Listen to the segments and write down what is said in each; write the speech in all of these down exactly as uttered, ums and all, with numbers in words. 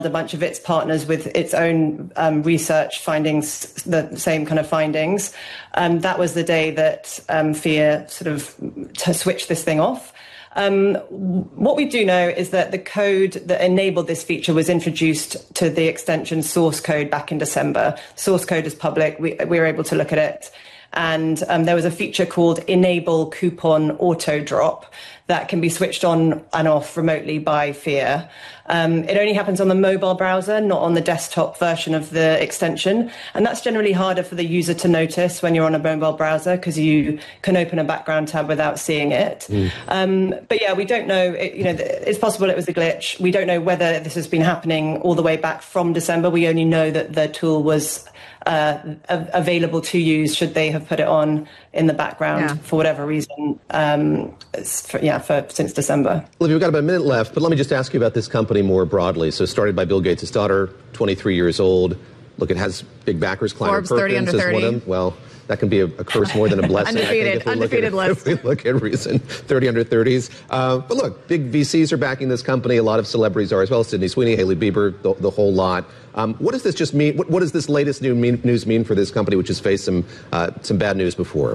a bunch of its partners with its own um, research findings, the same kind of findings. Um, that was the day that um, F I A sort of to switch this thing off. Um, what we do know is that the code that enabled this feature was introduced to the extension source code back in December. Source code is public. We, we were able to look at it. And um, there was a feature called Enable Coupon Auto Drop that can be switched on and off remotely by F I A. Um, it only happens on the mobile browser, not on the desktop version of the extension. And that's generally harder for the user to notice when you're on a mobile browser because you can open a background tab without seeing it. Mm. Um, but yeah, we don't know, it, you know, it's possible it was a glitch. We don't know whether this has been happening all the way back from December. We only know that the tool was uh, available to use should they have put it on in the background yeah. for whatever reason. Um, for, yeah, for since December. Olivia, we've got about a minute left, but let me just ask you about this company more broadly. So started by Bill Gates' daughter, twenty-three years old. Look, it has big backers. Kleiner Forbes thirty under thirty. One of them. Well, that can be a, a curse more than a blessing. Undefeated, undefeated at, list. If we look at recent thirty under thirties. Uh, but look, big V Cs are backing this company. A lot of celebrities are as well. Sydney Sweeney, Hailey Bieber, the, the whole lot. Um, what does this just mean? What, what does this latest new mean, news mean for this company, which has faced some uh, some bad news before?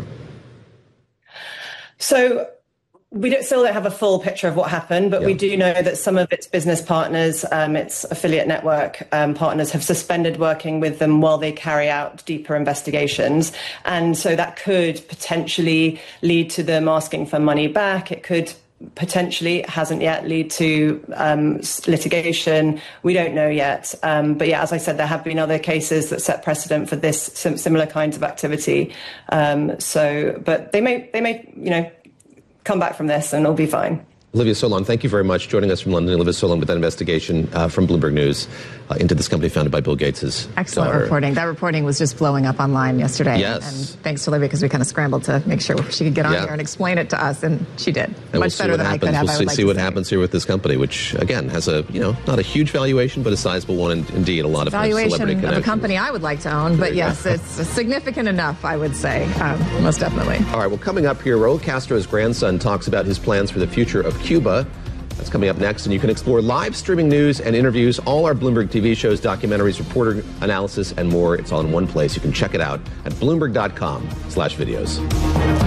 So we don't, still don't have a full picture of what happened, but yeah. we do know that some of its business partners, um, its affiliate network um, partners, have suspended working with them while they carry out deeper investigations. And so that could potentially lead to them asking for money back. It could potentially, it hasn't yet, lead to um, litigation. We don't know yet. Um, but yeah, as I said, there have been other cases that set precedent for this sim- similar kinds of activity. Um, so, but they may, they may, you know, come back from this and it'll be fine. Olivia Solon, thank you very much. Joining us from London, Olivia Solon with that investigation uh, from Bloomberg News uh, into this company founded by Bill Gates' Excellent daughter. reporting. That reporting was just blowing up online yesterday. Yes. And thanks to Olivia because we kind of scrambled to make sure she could get on yeah. here and explain it to us, and she did. And Much we'll better than happens. I could have. We'll I see, like see what say. happens here with this company, which again has a, you know, not a huge valuation, but a sizable one, and indeed a lot of valuation celebrity of connections. a company I would like to own, but yes, it's significant enough, I would say, um, most definitely. All right, well, coming up here, Raul Castro's grandson talks about his plans for the future of Cuba. That's coming up next, and you can explore live streaming news and interviews, all our Bloomberg T V shows, documentaries, reporter analysis, and more. It's all in one place. You can check it out at bloomberg dot com slash videos.